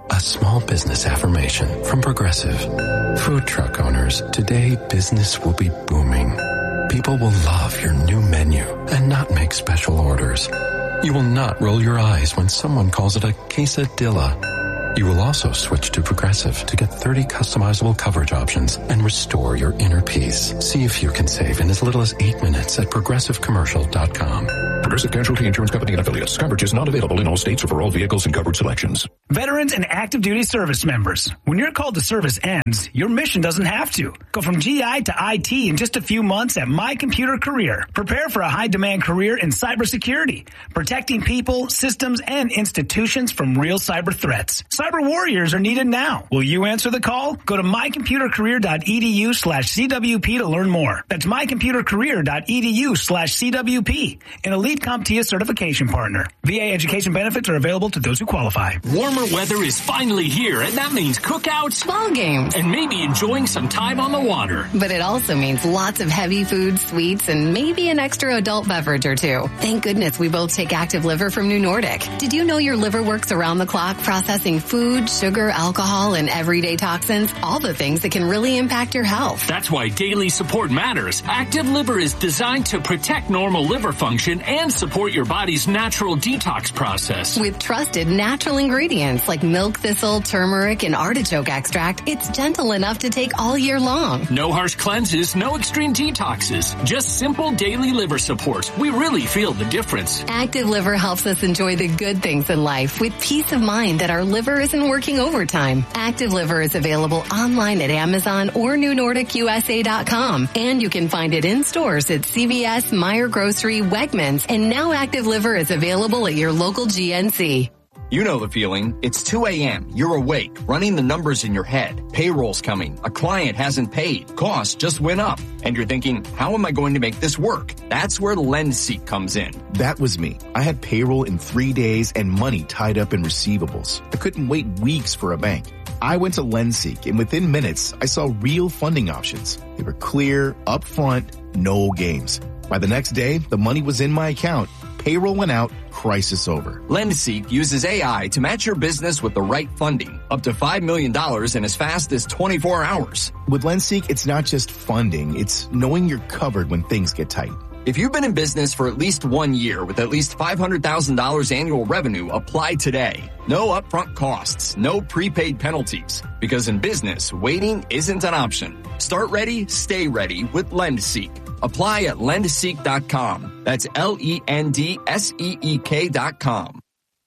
A small business affirmation from Progressive. Food truck owners, today business will be booming. People will love your new menu and not make special orders. You will not roll your eyes when someone calls it a quesadilla. You will also switch to Progressive to get 30 customizable coverage options and restore your inner peace. See if you can save in as little as 8 minutes at ProgressiveCommercial.com. Progressive Casualty Insurance Company and affiliates. Coverage is not available in all states or for all vehicles and coverage selections. Veterans and active duty service members. When your call to service ends, your mission doesn't have to. Go from GI to IT in just a few months at My Computer Career. Prepare for a high-demand career in cybersecurity, protecting people, systems, and institutions from real cyber threats. Cyber warriors are needed now. Will you answer the call? Go to mycomputercareer.edu/CWP to learn more. That's mycomputercareer.edu/CWP. An elite CompTIA certification partner. VA education benefits are available to those who qualify. Warmer weather is finally here, and that means cookouts, ball games, and maybe enjoying some time on the water. But it also means lots of heavy food, sweets, and maybe an extra adult beverage or two. Thank goodness we both take Active Liver from New Nordic. Did you know your liver works around the clock processing food, sugar, alcohol, and everyday toxins? All the things that can really impact your health. That's why daily support matters. Active Liver is designed to protect normal liver function and support your body's natural detox process. With trusted natural ingredients like milk thistle, turmeric, and artichoke extract, it's gentle enough to take all year long. No harsh cleanses, no extreme detoxes. Just simple daily liver support. We really feel the difference. Active Liver helps us enjoy the good things in life with peace of mind that our liver isn't working overtime. Active Liver is available online at Amazon or NewNordicUSA.com. And you can find it in stores at CVS, Meijer Grocery, Wegmans, and now Active Liver is available at your local GNC. You know the feeling. It's 2 a.m. You're awake, running the numbers in your head. Payroll's coming. A client hasn't paid. Costs just went up. And you're thinking, how am I going to make this work? That's where LendSeek comes in. That was me. I had payroll in 3 days and money tied up in receivables. I couldn't wait weeks for a bank. I went to LendSeek, and within minutes, I saw real funding options. They were clear, upfront, no games. By the next day, the money was in my account. Payroll went out, crisis over. LendSeek uses AI to match your business with the right funding, up to $5 million in as fast as 24 hours. With LendSeek, it's not just funding, it's knowing you're covered when things get tight. If you've been in business for at least 1 year with at least $500,000 annual revenue, apply today. No upfront costs, no prepaid penalties. Because in business, waiting isn't an option. Start ready, stay ready with LendSeek. Apply at lendseek.com. That's LENDSEEK.com.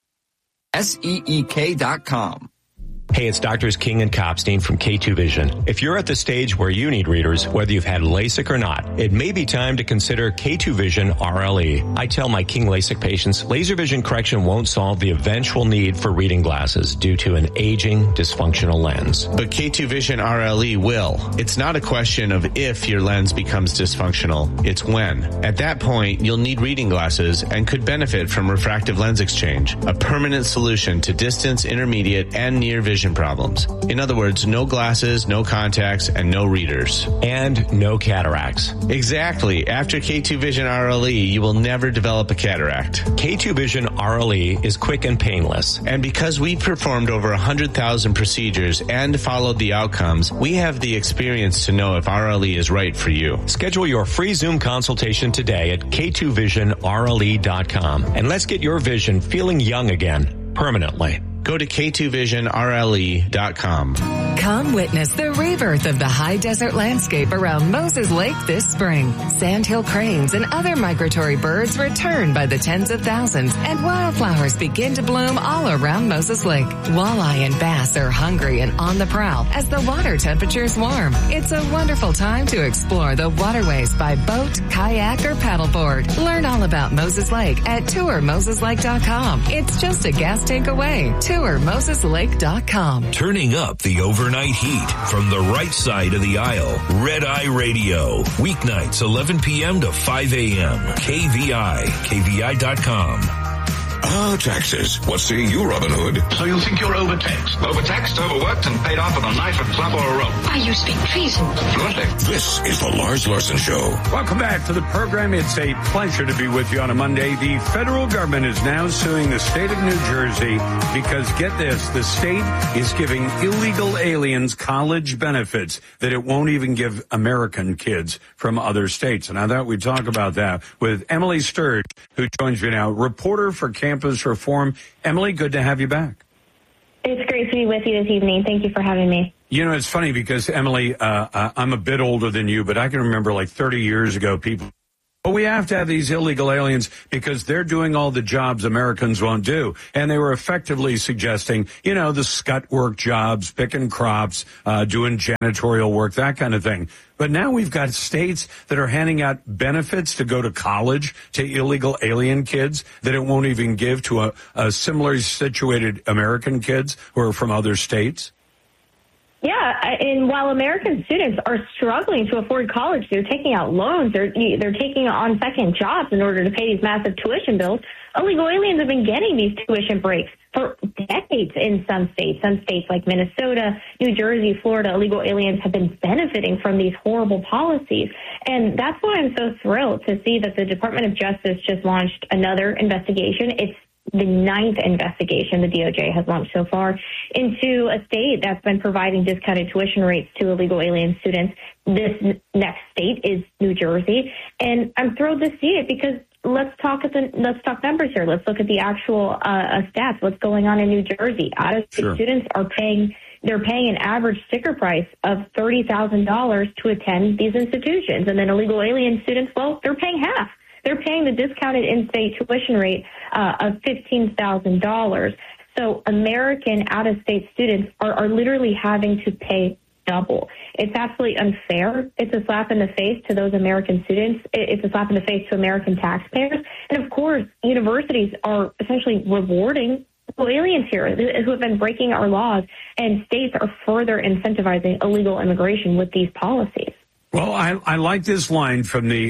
SEEK.com. Hey, it's Doctors King and Copstein from K2 Vision. If you're at the stage where you need readers, whether you've had LASIK or not, it may be time to consider K2 Vision RLE. I tell my King LASIK patients, laser vision correction won't solve the eventual need for reading glasses due to an aging, dysfunctional lens. But K2 Vision RLE will. It's not a question of if your lens becomes dysfunctional, it's when. At that point, you'll need reading glasses and could benefit from refractive lens exchange, a permanent solution to distance, intermediate, and near vision problems. In other words, no glasses, no contacts, and no readers. And no cataracts. Exactly. After K2 Vision RLE, you will never develop a cataract. K2 Vision RLE is quick and painless. And because we've performed over 100,000 procedures and followed the outcomes, we have the experience to know if RLE is right for you. Schedule your free Zoom consultation today at K2VisionRLE.com. And let's get your vision feeling young again, permanently. Go to K2VisionRLE.com. Come witness the rebirth of the high desert landscape around Moses Lake this spring. Sandhill cranes and other migratory birds return by the tens of thousands, and wildflowers begin to bloom all around Moses Lake. Walleye and bass are hungry and on the prowl as the water temperatures warm. It's a wonderful time to explore the waterways by boat, kayak, or paddleboard. Learn all about Moses Lake at tourmoseslake.com. It's just a gas tank away. tourmoseslake.com. Turning up the overnight heat from the right side of the aisle. Red Eye Radio. Weeknights 11 p.m. to 5 a.m. KVI. KVI.com. Taxes. What say you, Robin Hood? So you think you're overtaxed? Overtaxed, overworked, and paid off with a knife, a club, or a rope. Why, you speak treason. Fluently. This is the Lars Larson Show. Welcome back to the program. It's a pleasure to be with you on a Monday. The federal government is now suing the state of New Jersey because, get this, the state is giving illegal aliens college benefits that it won't even give American kids from other states. And I thought we'd talk about that with Emily Sturge, who joins me now, reporter for Campus Reform. Emily, good to have you back. It's great to be with you this evening. Thank you for having me. You know, it's funny because, Emily, I'm a bit older than you, but I can remember like 30 years ago, people, but we have to have these illegal aliens because they're doing all the jobs Americans won't do. And they were effectively suggesting, you know, the scut work jobs, picking crops, doing janitorial work, that kind of thing. But now we've got states that are handing out benefits to go to college to illegal alien kids that it won't even give to a similarly situated American kids who are from other states. Yeah, and while American students are struggling to afford college, they're taking out loans, they're taking on second jobs in order to pay these massive tuition bills. Illegal aliens have been getting these tuition breaks for decades in some states. Some states like Minnesota, New Jersey, Florida, illegal aliens have been benefiting from these horrible policies. And that's why I'm so thrilled to see that the Department of Justice just launched another investigation. It's the 9th investigation the DOJ has launched so far into a state that's been providing discounted tuition rates to illegal alien students. This next state is New Jersey, and I'm thrilled to see it because let's talk numbers here. Let's look at the actual stats. What's going on in New Jersey? Out-of-state students are paying an average sticker price of $30,000 to attend these institutions, and then illegal alien students, well, they're paying half. They're paying the discounted in-state tuition rate of $15,000. So American out-of-state students are literally having to pay double. It's absolutely unfair. It's a slap in the face to those American students. It's a slap in the face to American taxpayers. And, of course, universities are essentially rewarding aliens here who have been breaking our laws, and states are further incentivizing illegal immigration with these policies. Well, I like this line from the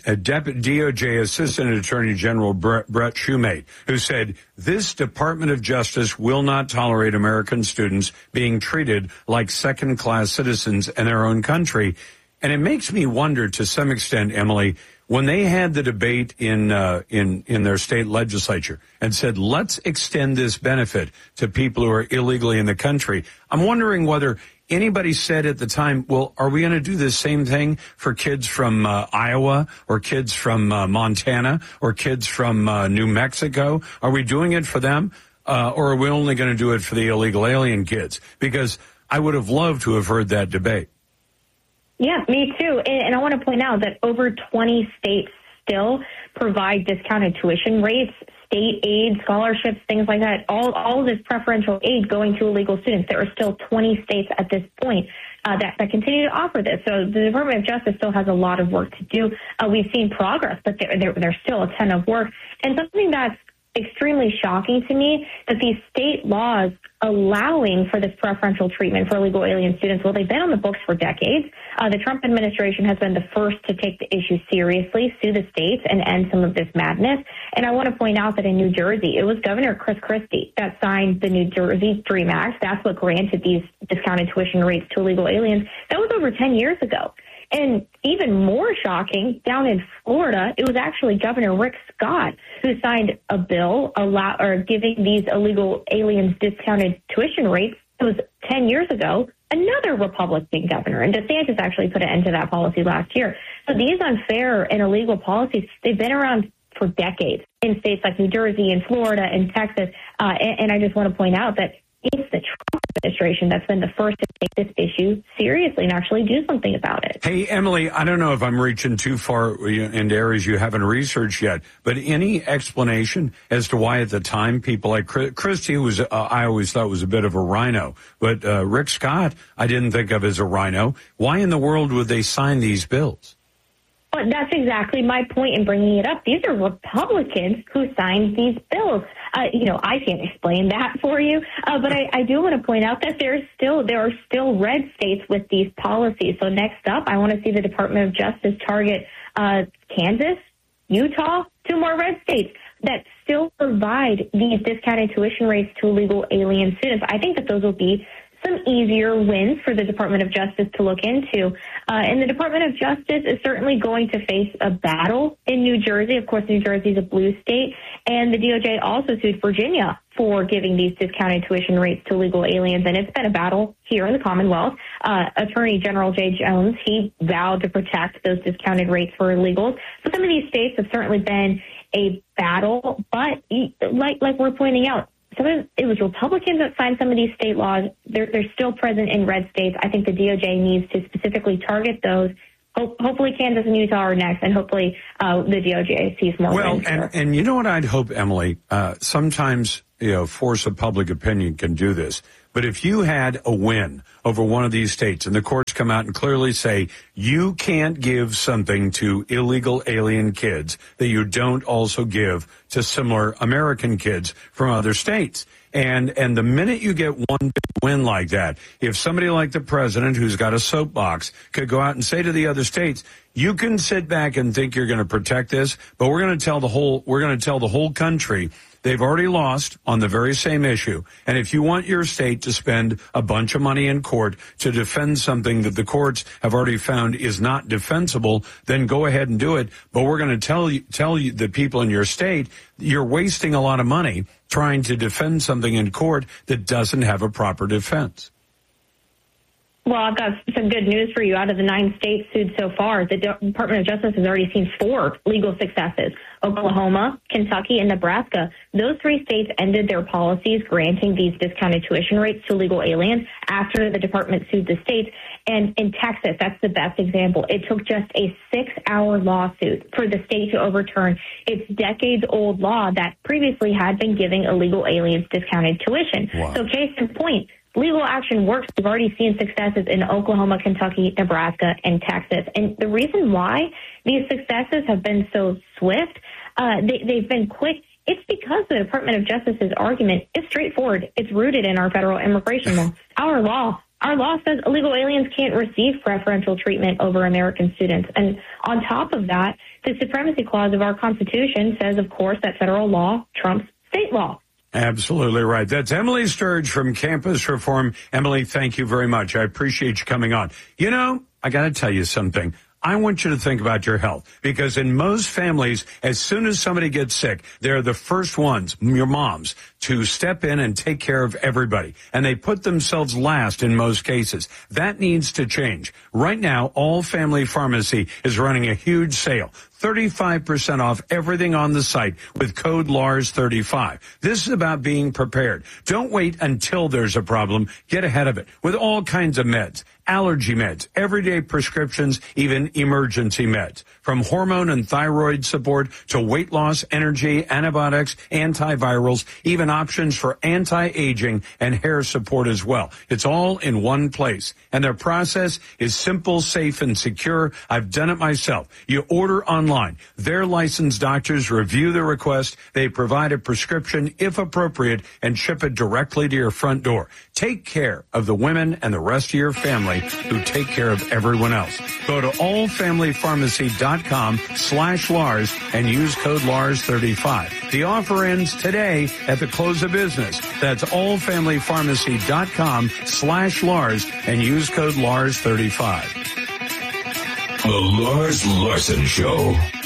DOJ Assistant Attorney General Brett Shumate, who said, "This Department of Justice will not tolerate American students being treated like second-class citizens in their own country." And it makes me wonder to some extent, Emily, when they had the debate in their state legislature and said, let's extend this benefit to people who are illegally in the country, I'm wondering whether anybody said at the time, well, are we going to do the same thing for kids from Iowa or kids from Montana or kids from New Mexico? Are we doing it for them? Or are we only going to do it for the illegal alien kids? Because I would have loved to have heard that debate. Yeah, me too. And I want to point out that over 20 states still provide discounted tuition rates, state aid, scholarships, things like that, all of this preferential aid going to illegal students. There are still 20 states at this point that continue to offer this. So the Department of Justice still has a lot of work to do. We've seen progress, but there's still a ton of work. And something that's extremely shocking to me, that these state laws allowing for this preferential treatment for illegal alien students, well, they've been on the books for decades. The Trump administration has been the first to take the issue seriously, sue the states, and end some of this madness. And I want to point out that in New Jersey, it was Governor Chris Christie that signed the New Jersey DREAM Act. That's what granted these discounted tuition rates to illegal aliens. That was over 10 years ago. And even more shocking, down in Florida, it was actually Governor Rick Scott who signed a bill giving these illegal aliens discounted tuition rates. It was 10 years ago. Another Republican governor, and DeSantis actually put an end to that policy last year. So these unfair and illegal policies, they've been around for decades in states like New Jersey and Florida and Texas. And I just want to point out that it's the Trump administration that's been the first to take this issue seriously and actually do something about it. Hey, Emily, I don't know if I'm reaching too far into areas you haven't researched yet, but any explanation as to why at the time people like Christie, who I always thought was a bit of a rhino, but Rick Scott I didn't think of as a rhino. Why in the world would they sign these bills? Well, that's exactly my point in bringing it up. These are Republicans who signed these bills. I can't explain that for you, but I do want to point out that there are still red states with these policies. So next up, I want to see the Department of Justice target Kansas, Utah, 2 more red states. that still provide these discounted tuition rates to illegal alien students. I think that those will be some easier wins for the Department of Justice to look into. And the Department of Justice is certainly going to face a battle in New Jersey. Of course, New Jersey is a blue state, and the DOJ also sued Virginia for giving these discounted tuition rates to illegal aliens, and it's been a battle here in the Commonwealth. Attorney General Jay Jones, he vowed to protect those discounted rates for illegals. So some of these states have certainly been a battle, but like we're pointing out, it was Republicans that signed some of these state laws. They're still present in red states. I think the DOJ needs to specifically target those. Hopefully Kansas and Utah are next, and hopefully the DOJ sees more. Well, and you know what I'd hope, Emily? Sometimes, force of public opinion can do this. But if you had a win over one of these states and the courts come out and clearly say you can't give something to illegal alien kids that you don't also give to similar American kids from other states. And the minute you get one big win like that, if somebody like the president who's got a soapbox could go out and say to the other states, you can sit back and think you're going to protect this, but we're going to tell the whole country they've already lost on the very same issue. And if you want your state to spend a bunch of money in court to defend something that the courts have already found is not defensible, then go ahead and do it. But we're going to tell you the people in your state, you're wasting a lot of money trying to defend something in court that doesn't have a proper defense. Well, I've got some good news for you. Out of the 9 states sued so far, the Department of Justice has already seen 4 legal successes: Oklahoma, Kentucky, and Nebraska. Those 3 states ended their policies granting these discounted tuition rates to illegal aliens after the department sued the states. And in Texas, that's the best example. It took just a 6-hour lawsuit for the state to overturn its decades-old law that previously had been giving illegal aliens discounted tuition. Wow. So case in point, legal action works. We've already seen successes in Oklahoma, Kentucky, Nebraska, and Texas. And the reason why these successes have been so swift, they've been quick, it's because the Department of Justice's argument is straightforward. It's rooted in our federal immigration law. Our law says illegal aliens can't receive preferential treatment over American students. And on top of that, the Supremacy Clause of our Constitution says, of course, that federal law trumps state law. Absolutely right. That's Emily Sturge from Campus Reform. Emily, thank you very much. I appreciate you coming on. I got to tell you something. I want you to think about your health, because in most families, as soon as somebody gets sick, they're the first ones, your moms, to step in and take care of everybody. And they put themselves last in most cases. That needs to change. Right now, All Family Pharmacy is running a huge sale. 35% off everything on the site with code LARS35. This is about being prepared. Don't wait until there's a problem. Get ahead of it with all kinds of meds, allergy meds, everyday prescriptions, even emergency meds. From hormone and thyroid support to weight loss, energy, antibiotics, antivirals, even options for anti-aging and hair support as well. It's all in one place. And their process is simple, safe, and secure. I've done it myself. You order online. Their licensed doctors review the request. They provide a prescription if appropriate and ship it directly to your front door. Take care of the women and the rest of your family who take care of everyone else. Go to allfamilypharmacy.com/Lars and use code LARS35. The offer ends today at the close of business. That's allfamilypharmacy.com/Lars and use code LARS35. The Lars Larson Show.